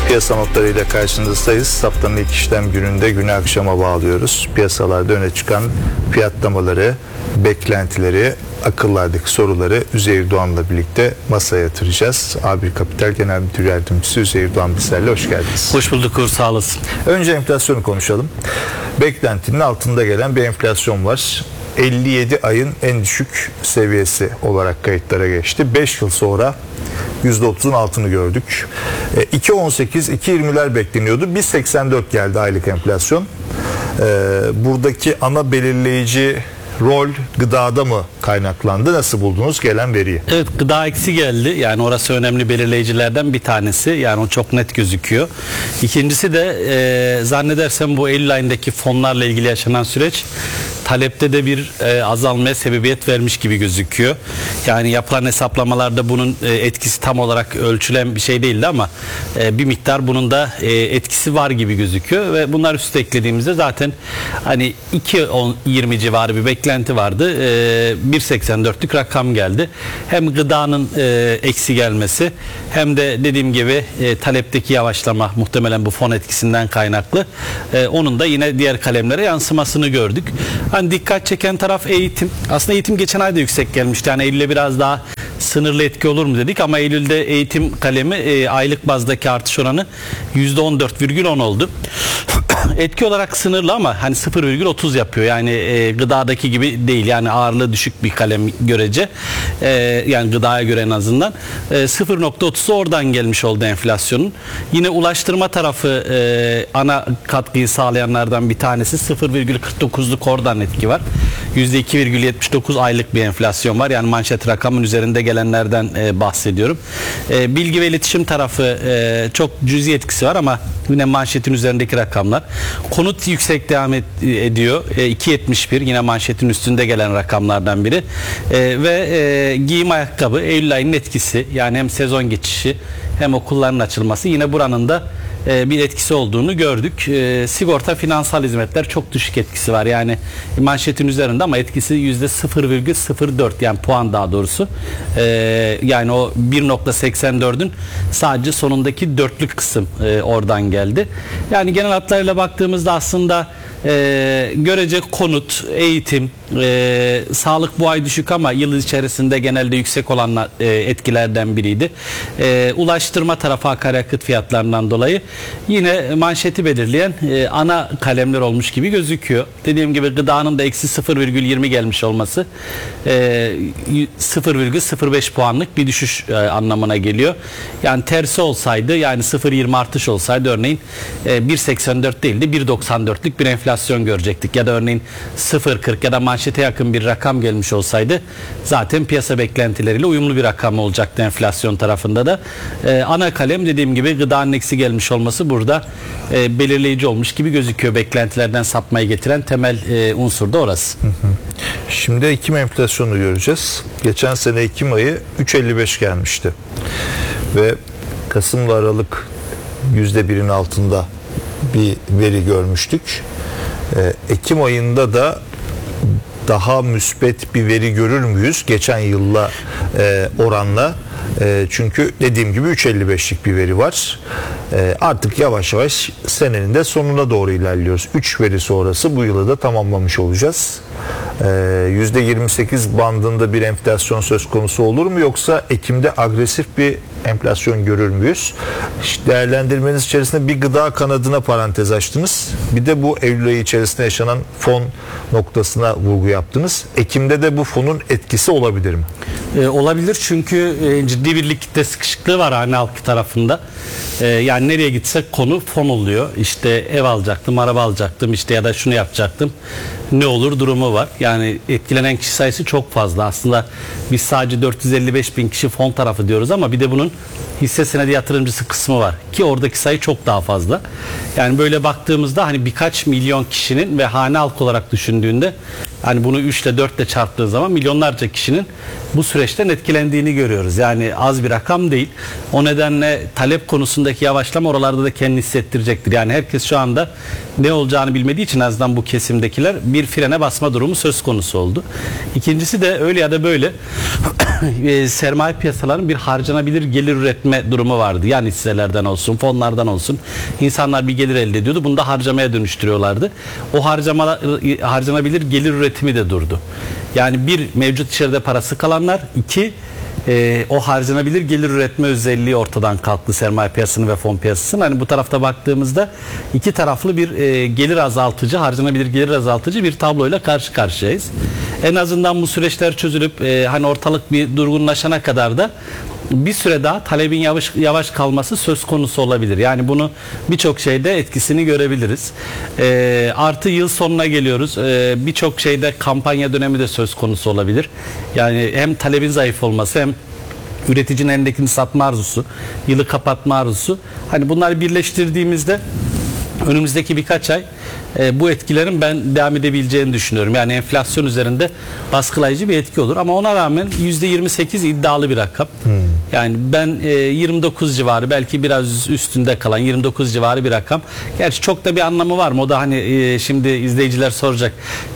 Piyasa notlarıyla karşınızdayız. Haftanın ilk işlem gününde günü akşama bağlıyoruz. Piyasalarda öne çıkan fiyatlamaları, beklentileri, akıllardaki soruları Üzeyir Doğan'la birlikte masaya yatıracağız. A1 Kapital Genel Müdür Yardımcısı Üzeyir Doğan bizlerle, hoş geldiniz. Hoş bulduk Uğur, sağ olasın. Önce enflasyonu konuşalım. Beklentinin altında gelen bir enflasyon var. 57 ayın en düşük seviyesi olarak kayıtlara geçti. 5 yıl sonra %30'un altını gördük. 2.18, 2.20'ler bekleniyordu. 1.84 geldi aylık enflasyon. Buradaki ana belirleyici rol gıdada mı kaynaklandı? Nasıl buldunuz gelen veriyi? Evet, gıda eksi geldi. Yani orası önemli belirleyicilerden bir tanesi. Yani o çok net gözüküyor. İkincisi de zannedersem bu Eylül ayındaki fonlarla ilgili yaşanan süreç talepte de bir azalmaya sebebiyet vermiş gibi gözüküyor. Yani yapılan hesaplamalarda bunun etkisi tam olarak ölçülen bir şey değildi ama bir miktar bunun da etkisi var gibi gözüküyor ve bunlar üstüne eklediğimizde zaten hani 2.20 civarı bir beklenti vardı. 1.84'lük rakam geldi. Hem gıdanın eksi gelmesi hem de dediğim gibi talepteki yavaşlama muhtemelen bu fon etkisinden kaynaklı. Onun da yine diğer kalemlere yansımasını gördük. Hani dikkat çeken taraf eğitim. Aslında eğitim geçen ay da yüksek gelmişti. Yani Eylül'e biraz daha sınırlı etki olur mu dedik ama Eylül'de eğitim kalemi aylık bazdaki artış oranı %14,10 oldu. Etki olarak sınırlı ama hani 0,30 yapıyor. Yani gıdadaki gibi değil. Yani ağırlığı düşük bir kalem görece. Yani gıdaya göre en azından. 0,30'u oradan gelmiş oldu enflasyonun. Yine ulaştırma tarafı ana katkıyı sağlayanlardan bir tanesi. 0,49'luk oradan etki var. %2,79 aylık bir enflasyon var. Yani manşet rakamın üzerinde gelenlerden bahsediyorum. Bilgi ve iletişim tarafı çok cüzi etkisi var ama yine manşetin üzerindeki rakamlar. Konut yüksek devam ediyor. 2,71 yine manşetin üstünde gelen rakamlardan biri. Ve giyim ayakkabı Eylül ayının etkisi. Yani hem sezon geçişi hem okulların açılması yine buranın da bir etkisi olduğunu gördük. Sigorta, finansal hizmetler çok düşük etkisi var. Yani manşetin üzerinde ama etkisi %0,04 yani puan daha doğrusu. Yani o 1.84'ün sadece sonundaki dörtlük kısım oradan geldi. Yani genel hatlarıyla baktığımızda aslında görece konut, eğitim, sağlık bu ay düşük ama yıl içerisinde genelde yüksek olan etkilerden biriydi. Ulaştırma tarafı akaryakıt fiyatlarından dolayı yine manşeti belirleyen ana kalemler olmuş gibi gözüküyor. Dediğim gibi gıdanın da eksi 0,20 gelmiş olması 0,05 puanlık bir düşüş anlamına geliyor. Yani tersi olsaydı yani 0,20 artış olsaydı örneğin 1,84 değildi 1,94'lük bir enflasyon görecektik. Ya da örneğin 0,40 ya da manşete yakın bir rakam gelmiş olsaydı zaten piyasa beklentileriyle uyumlu bir rakam olacaktı enflasyon tarafında da. Ana kalem dediğim gibi gıdanın eksi gelmiş olması burada belirleyici olmuş gibi gözüküyor. Beklentilerden sapmayı getiren temel unsur da orası. Şimdi Ekim enflasyonu göreceğiz. Geçen sene Ekim ayı 3,55 gelmişti. Ve Kasım'la Aralık %1'in altında bir veri görmüştük. Ekim ayında da daha müspet bir veri görür müyüz geçen yılla oranla? Çünkü dediğim gibi 3,55'lik bir veri var. Artık yavaş yavaş senenin de sonuna doğru ilerliyoruz. 3 veri sonrası bu yılı da tamamlamış olacağız. %28 bandında bir enflasyon söz konusu olur mu yoksa Ekim'de agresif bir enflasyon görür müyüz? Değerlendirmeniz içerisinde bir gıda kanadına parantez açtınız. Bir de bu Eylül ayı içerisinde yaşanan fon noktasına vurgu yaptınız. Ekim'de de bu fonun etkisi olabilir mi? Olabilir çünkü ciddi bir likitte sıkışıklığı var hane halkı tarafında. Yani nereye gitsek konu fon oluyor. İşte ev alacaktım, araba alacaktım işte ya da şunu yapacaktım. Ne olur durumu var. Yani etkilenen kişi sayısı çok fazla. Aslında biz sadece 455 bin kişi fon tarafı diyoruz ama bir de bunun hisse senedi yatırımcısı kısmı var ki oradaki sayı çok daha fazla. Yani böyle baktığımızda hani birkaç milyon kişinin ve hane halkı olarak düşündüğünde Hani bunu 3 ile 4 ile çarptığı zaman milyonlarca kişinin bu süreçten etkilendiğini görüyoruz. Yani az bir rakam değil. O nedenle talep konusundaki yavaşlama oralarda da kendini hissettirecektir. Yani herkes şu anda ne olacağını bilmediği için, azından bu kesimdekiler, bir frene basma durumu söz konusu oldu. İkincisi de öyle ya da böyle sermaye piyasalarının bir harcanabilir gelir üretme durumu vardı. Yani hisselerden olsun, fonlardan olsun, insanlar bir gelir elde ediyordu. Bunu da harcamaya dönüştürüyorlardı. O harcanabilir gelir üretimi de durdu. Yani bir, mevcut içeride parası kalanlar; iki, o harcanabilir gelir üretme özelliği ortadan kalktı sermaye piyasasının ve fon piyasasının. Hani bu tarafta baktığımızda iki taraflı bir gelir azaltıcı, harcanabilir gelir azaltıcı bir tabloyla karşı karşıyayız. En azından bu süreçler çözülüp hani ortalık bir durgunlaşana kadar da bir süre daha talebin yavaş kalması söz konusu olabilir. Yani bunu birçok şeyde etkisini görebiliriz. Artı yıl sonuna geliyoruz. Birçok şeyde kampanya dönemi de söz konusu olabilir. Yani hem talebin zayıf olması, hem üreticinin elindekini satma arzusu, yılı kapatma arzusu. Hani bunları birleştirdiğimizde önümüzdeki birkaç ay bu etkilerin ben devam edebileceğini düşünüyorum. Yani enflasyon üzerinde baskılayıcı bir etki olur. Ama ona rağmen %28 iddialı bir rakam. Yani ben 29 civarı, belki biraz üstünde kalan 29 civarı bir rakam. Gerçi çok da bir anlamı var mı? O da hani şimdi izleyiciler soracak.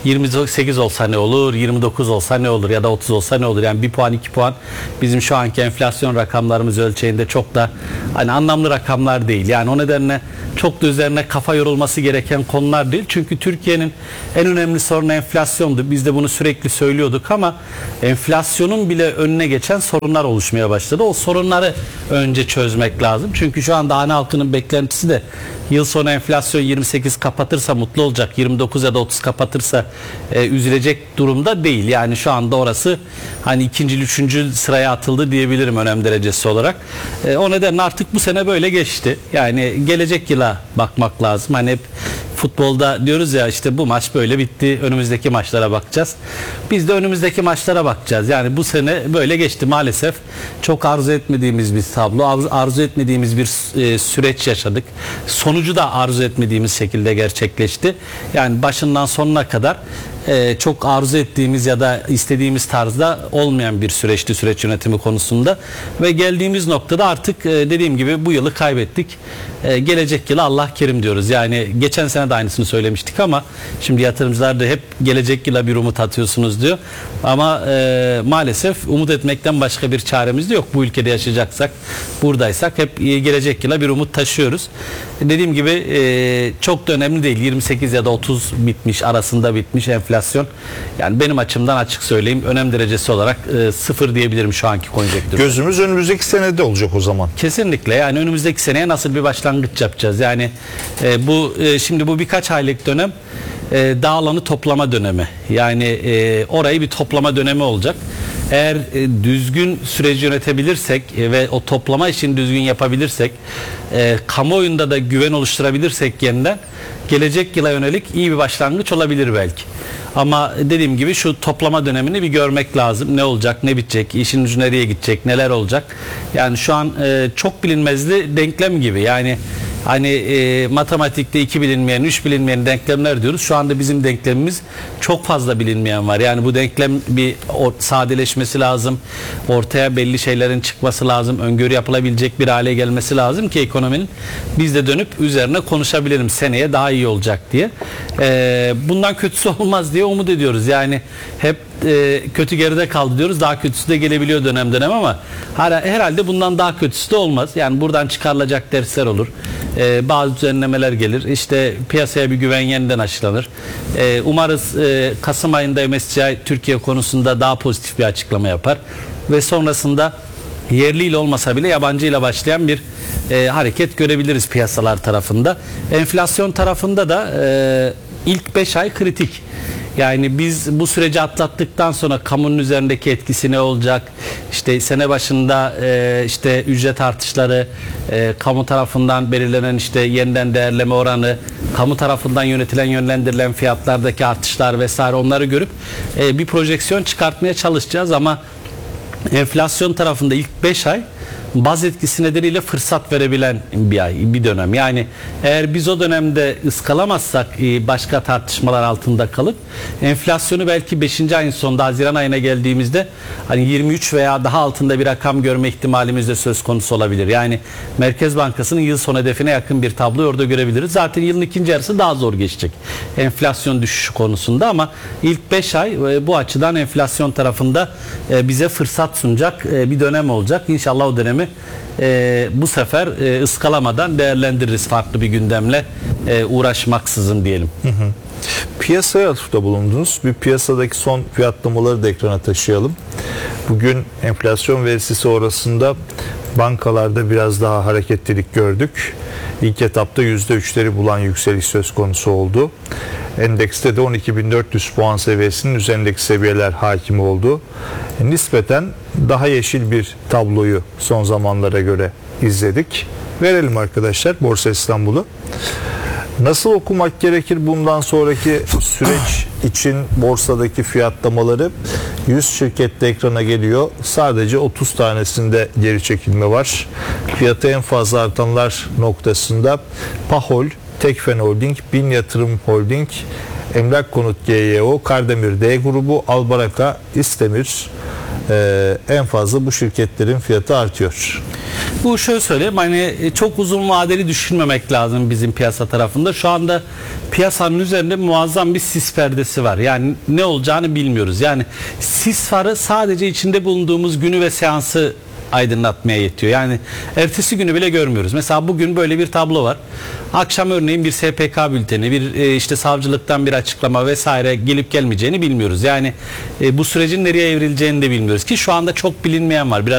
28 olsa ne olur? 29 olsa ne olur? Ya da 30 olsa ne olur? Yani 1 puan 2 puan bizim şu anki enflasyon rakamlarımız ölçeğinde çok da hani anlamlı rakamlar değil. Yani o nedenle çok da üzerine kafa yorulması gereken konular değil. Çünkü Türkiye'nin en önemli sorunu enflasyondu. Biz de bunu sürekli söylüyorduk ama enflasyonun bile önüne geçen sorunlar oluşmaya başladı. O sorunları önce çözmek lazım. Çünkü şu anda hane halkının beklentisi de yıl sonu enflasyon 28 kapatırsa mutlu olacak, 29 ya da 30 kapatırsa üzülecek durumda değil. Yani şu anda orası hani ikinci, üçüncü sıraya atıldı diyebilirim önem derecesi olarak. O nedenle artık bu sene böyle geçti. Yani gelecek yıla bakmak lazım. Hani hep futbolda diyoruz ya, işte bu maç böyle bitti, önümüzdeki maçlara bakacağız. Biz de önümüzdeki maçlara bakacağız. Yani bu sene böyle geçti maalesef. Çok arzu etmediğimiz bir tablo, arzu etmediğimiz bir süreç yaşadık. Sonucu da arzu etmediğimiz şekilde gerçekleşti. Yani başından sonuna kadar çok arzu ettiğimiz ya da istediğimiz tarzda olmayan bir süreçti süreç yönetimi konusunda. Ve geldiğimiz noktada artık dediğim gibi bu yılı kaybettik. Gelecek yıla Allah kerim diyoruz. Yani geçen sene de aynısını söylemiştik ama şimdi yatırımcılar da hep gelecek yıla bir umut atıyorsunuz diyor. Ama maalesef umut etmekten başka bir çaremiz de yok. Bu ülkede yaşayacaksak, buradaysak hep gelecek yıla bir umut taşıyoruz. Dediğim gibi çok da önemli değil. 28 ya da 30 bitmiş, arasında bitmiş enflasyon. Yani benim açımdan açık söyleyeyim, önem derecesi olarak 0 diyebilirim şu anki konjonktürde. Gözümüz önümüzdeki senede olacak o zaman. Kesinlikle. Yani önümüzdeki seneye nasıl bir başlangıç yapacağız? Yani şimdi bu birkaç aylık dönem dağılanı toplama dönemi. Yani orayı bir toplama dönemi olacak. Eğer düzgün süreci yönetebilirsek ve o toplama işini düzgün yapabilirsek, kamuoyunda da güven oluşturabilirsek yeniden, gelecek yıla yönelik iyi bir başlangıç olabilir belki. Ama dediğim gibi şu toplama dönemini bir görmek lazım. Ne olacak, ne bitecek, işin ucu nereye gidecek, neler olacak. Yani şu an çok bilinmezli denklem gibi. Yani hani matematikte 2 bilinmeyen, 3 bilinmeyen denklemler diyoruz. Şu anda bizim denklemimiz çok fazla bilinmeyen var. Yani bu denklem bir sadeleşmesi lazım. Ortaya belli şeylerin çıkması lazım. Öngörü yapılabilecek bir hale gelmesi lazım ki ekonominin, biz de dönüp üzerine konuşabilirim seneye daha iyi olacak diye. Bundan kötüsü olmaz diye umut ediyoruz. Yani hep kötü geride kaldı diyoruz. Daha kötüsü de gelebiliyor dönem dönem ama herhalde bundan daha kötüsü de olmaz. Yani buradan çıkarılacak dersler olur. Bazı düzenlemeler gelir. İşte piyasaya bir güven yeniden aşılanır. Umarız Kasım ayında MSCI Türkiye konusunda daha pozitif bir açıklama yapar. Ve sonrasında yerliyle olmasa bile yabancıyla başlayan bir hareket görebiliriz piyasalar tarafında. Enflasyon tarafında da ilk 5 ay kritik. Yani biz bu süreci atlattıktan sonra kamunun üzerindeki etkisi ne olacak? İşte sene başında işte ücret artışları, kamu tarafından belirlenen işte yeniden değerleme oranı, kamu tarafından yönetilen, yönlendirilen fiyatlardaki artışlar vesaire, onları görüp bir projeksiyon çıkartmaya çalışacağız ama enflasyon tarafında ilk 5 ay baz etkisi nedeniyle fırsat verebilen bir dönem. Yani eğer biz o dönemde ıskalamazsak başka tartışmalar altında kalıp enflasyonu belki 5. ayın sonunda Haziran ayına geldiğimizde hani 23 veya daha altında bir rakam görme ihtimalimiz de söz konusu olabilir. Yani Merkez Bankası'nın yıl sonu hedefine yakın bir tabloyu orada görebiliriz. Zaten yılın ikinci yarısı daha zor geçecek enflasyon düşüşü konusunda ama ilk 5 ay bu açıdan enflasyon tarafında bize fırsat sunacak bir dönem olacak. İnşallah o dönemi bu sefer ıskalamadan değerlendiririz farklı bir gündemle uğraşmaksızın diyelim. Piyasaya atıfta bulundunuz. Bir piyasadaki son fiyatlamaları da ekrana taşıyalım. Bugün enflasyon verisi sonrasında bankalarda biraz daha hareketlilik gördük. İlk etapta %3'leri bulan yükseliş söz konusu oldu. Endekste de 12.400 puan seviyesinin üzerindeki seviyeler hakim oldu. Nispeten daha yeşil bir tabloyu son zamanlara göre izledik. Verelim arkadaşlar Borsa İstanbul'u. Nasıl okumak gerekir bundan sonraki süreç için borsadaki fiyatlamaları? 100 şirkette ekrana geliyor. Sadece 30 tanesinde geri çekilme var. Fiyatı en fazla artanlar noktasında Pahol, Tekfen Holding, Bin Yatırım Holding, Emlak Konut GYO, Kardemir D grubu, Albaraka, İstemir, en fazla bu şirketlerin fiyatı artıyor. Bu şöyle söyleyeyim, hani çok uzun vadeli düşünmemek lazım bizim piyasa tarafında. Şu anda piyasanın üzerinde muazzam bir sis perdesi var. Yani ne olacağını bilmiyoruz. Yani sis farı sadece içinde bulunduğumuz günü ve seansı aydınlatmaya yetiyor. Yani ertesi günü bile görmüyoruz. Mesela bugün böyle bir tablo var. Akşam örneğin bir SPK bülteni, bir işte savcılıktan bir açıklama vesaire gelip gelmeyeceğini bilmiyoruz. Yani bu sürecin nereye evrileceğini de bilmiyoruz ki şu anda çok bilinmeyen var. Biraz